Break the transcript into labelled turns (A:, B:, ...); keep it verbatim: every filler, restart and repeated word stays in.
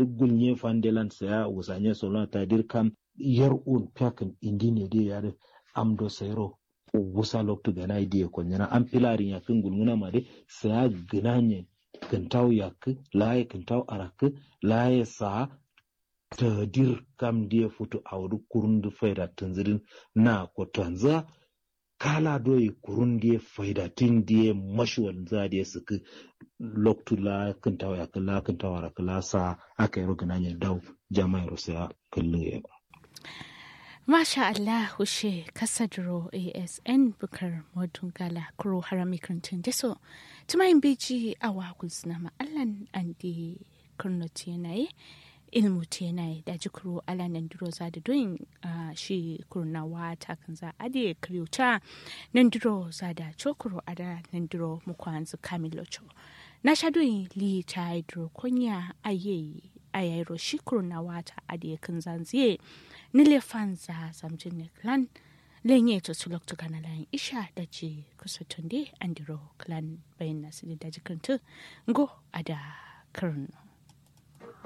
A: duk gulnye fandelan saya usanye solona ta dirkam yar un pyakan indine de yare amdo sayro wusa loktu gana idea konyana am pilarin ya kin gulmuna mare saya gnanye kintau yak laye kintau arak laye sa ta dir kam dia futu awdu kurundu faida tanzirin na ko tanza kala doyi kurundiye faida tin diye mashwal zadiye suku loktu la kintau yak la kintau arak la sa aka yaro gnanye daw jama'i rosa kullu.
B: Masha Allah hushe kasadro A S N bukar modun gala kuro harami kantin deso tumayin biji awa kulsuna ma Allan andi kurnoti yanayi ilmu ti yanayi da jikuru ala nan duro za da doyin shi kurnawa ta kan za a da kriuta nan duro za da chokuro ada nan duro mukwanzu kamilocho na shadoyin li ta hydro konya ayeyi ayairo shi kurnawa ta ade kan zanziye nile fanza zamjin ne clan lenye to sulok to kana lain isha da ce kusa tunde andiro clan bayan nasu da jikantu go ada karno